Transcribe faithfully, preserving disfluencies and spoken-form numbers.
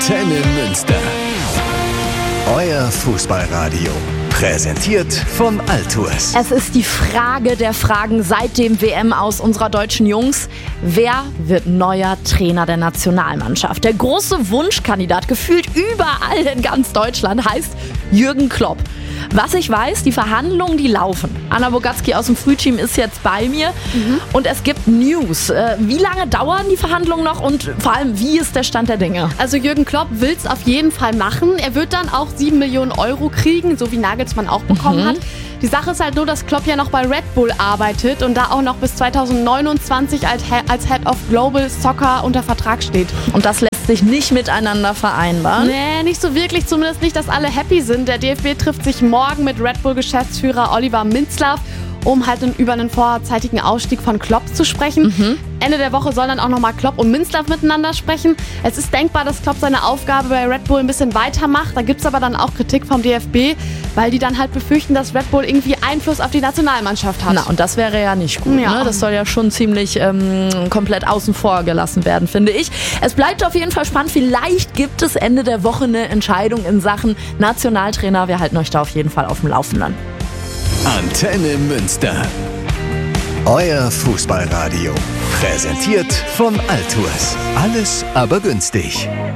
Antenne Münster. Euer Fußballradio. Präsentiert von Altours. Es ist die Frage der Fragen seit dem W M-Aus unserer deutschen Jungs. Wer wird neuer Trainer der Nationalmannschaft? Der große Wunschkandidat, gefühlt überall in ganz Deutschland, heißt Jürgen Klopp. Was ich weiß, die Verhandlungen, die laufen. Anna Bogatzki aus dem Frühteam ist jetzt bei mir. Mhm. Und es gibt News. Wie lange dauern die Verhandlungen noch und vor allem, wie ist der Stand der Dinge? Also Jürgen Klopp will es auf jeden Fall machen. Er wird dann auch sieben Millionen Euro kriegen, so wie Nagelsmann auch bekommen mhm. hat. Die Sache ist halt nur, dass Klopp ja noch bei Red Bull arbeitet und da auch noch bis zweitausendneunundzwanzig als Head of Global Soccer unter Vertrag steht. Und das lässt sich nicht miteinander vereinbaren? Nee, nicht so wirklich. Zumindest nicht, dass alle happy sind. Der D F B trifft sich morgen mit Red Bull-Geschäftsführer Oliver Minzlaff, um halt über einen vorzeitigen Ausstieg von Klopp zu sprechen. Mhm. Ende der Woche sollen dann auch nochmal Klopp und Minzlaff miteinander sprechen. Es ist denkbar, dass Klopp seine Aufgabe bei Red Bull ein bisschen weitermacht. Da gibt es aber dann auch Kritik vom D F B, weil die dann halt befürchten, dass Red Bull irgendwie Einfluss auf die Nationalmannschaft hat. Na, und das wäre ja nicht gut. Ja. Ne? Das soll ja schon ziemlich ähm, komplett außen vor gelassen werden, finde ich. Es bleibt auf jeden Fall spannend. Vielleicht gibt es Ende der Woche eine Entscheidung in Sachen Nationaltrainer. Wir halten euch da auf jeden Fall auf dem Laufenden. Antenne Münster. Euer Fußballradio. Präsentiert von Altours. Alles aber günstig.